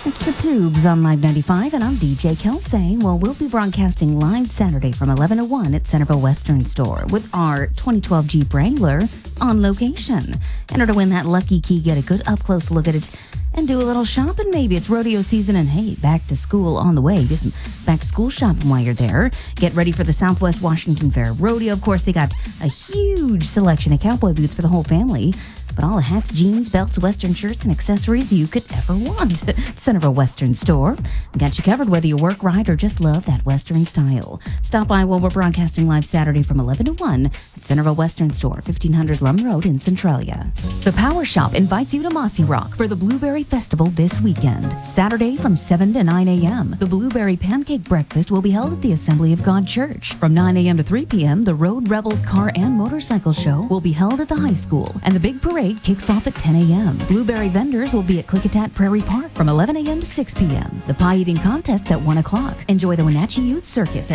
It's the Tubes on Live 95, and I'm DJ Kelsey. Well, we'll be broadcasting live Saturday from 11 to 1 at Centerville Western Store with our 2012 Jeep Wrangler on location. Enter to win that lucky key, get a good up-close look at it, and do a little shopping maybe. It's rodeo season, and hey, back to school on the way. Do some back-to-school shopping while you're there. Get ready for the Southwest Washington Fair Rodeo. Of course, they got a huge selection of cowboy boots for the whole family. But all the hats, jeans, belts, Western shirts, and accessories you could ever want. Centerville Western Store. Got you covered whether you work, ride, or just love that Western style. Stop by while we're broadcasting live Saturday from 11 to 1 at Centerville Western Store, 1500 Lum Road in Centralia. The Power Shop invites you to Mossy Rock for the Blueberry Festival this weekend. Saturday from 7 to 9 a.m. The Blueberry Pancake Breakfast will be held at the Assembly of God Church. From 9 a.m. to 3 p.m., the Road Rebels Car and Motorcycle Show will be held at the high school, and the big parade kicks off at 10 a.m. Blueberry vendors will be at Klickitat Prairie Park from 11 a.m. to 6 p.m. The pie eating contest's at 1 o'clock. Enjoy the Wenatchee Youth Circus